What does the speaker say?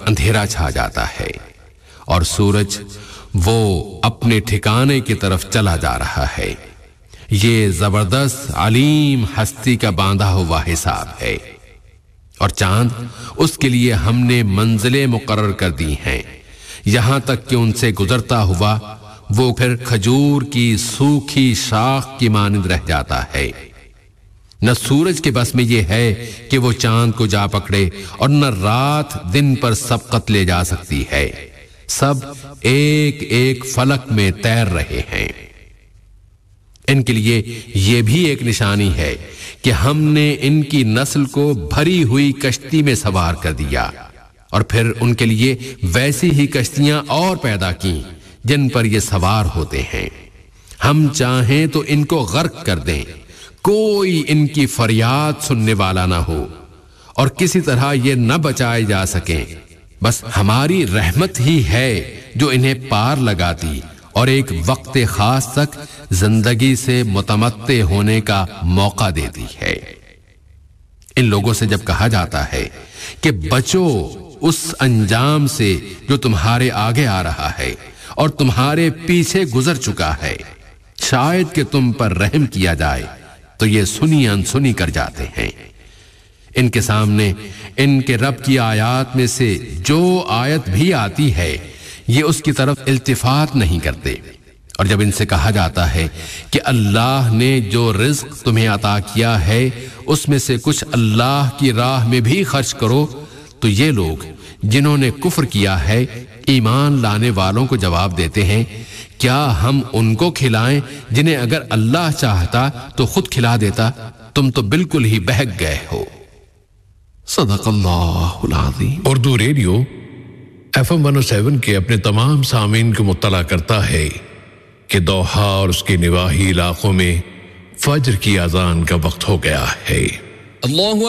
اندھیرا چھا جاتا ہے اور سورج وہ اپنے ٹھکانے کی طرف چلا جا رہا ہے۔ یہ زبردست علیم ہستی کا باندھا ہوا حساب ہے۔ اور چاند، اس کے لیے ہم نے منزلیں مقرر کر دی ہیں، یہاں تک کہ ان سے گزرتا ہوا وہ پھر کھجور کی سوکھی شاخ کی مانند رہ جاتا ہے۔ نہ سورج کے بس میں یہ ہے کہ وہ چاند کو جا پکڑے اور نہ رات دن پر سبقت لے جا سکتی ہے، سب ایک ایک فلک میں تیر رہے ہیں۔ ان کے لیے یہ بھی ایک نشانی ہے کہ ہم نے ان کی نسل کو بھری ہوئی کشتی میں سوار کر دیا اور پھر ان کے لیے ویسی ہی کشتیاں اور پیدا کی جن پر یہ سوار ہوتے ہیں۔ ہم چاہیں تو ان کو غرق کر دیں، کوئی ان کی فریاد سننے والا نہ ہو اور کسی طرح یہ نہ بچائے جا سکیں، بس ہماری رحمت ہی ہے جو انہیں پار لگاتی اور ایک وقت خاص تک زندگی سے متمتع ہونے کا موقع دیتی ہے۔ ان لوگوں سے جب کہا جاتا ہے کہ بچو اس انجام سے جو تمہارے آگے آ رہا ہے اور تمہارے پیچھے گزر چکا ہے، شاید کہ تم پر رحم کیا جائے، تو یہ سنی انسنی کر جاتے ہیں۔ ان کے سامنے ان کے رب کی آیات میں سے جو آیت بھی آتی ہے یہ اس کی طرف التفات نہیں کرتے، اور جب ان سے کہا جاتا ہے کہ اللہ نے جو رزق تمہیں عطا کیا ہے اس میں سے کچھ اللہ کی راہ میں بھی خرچ کرو، تو یہ لوگ جنہوں نے کفر کیا ہے ایمان لانے والوں کو جواب دیتے ہیں، کیا ہم ان کو کھلائیں جنہیں اگر اللہ چاہتا تو خود کھلا دیتا؟ تم تو بالکل ہی بہک گئے ہو۔ صدق اللہ العظیم۔ اردو ریڈیو FM 107 کے اپنے تمام سامعین کو مطلع کرتا ہے کہ دوحہ اور اس کے نواحی علاقوں میں فجر کی اذان کا وقت ہو گیا ہے۔ اللہ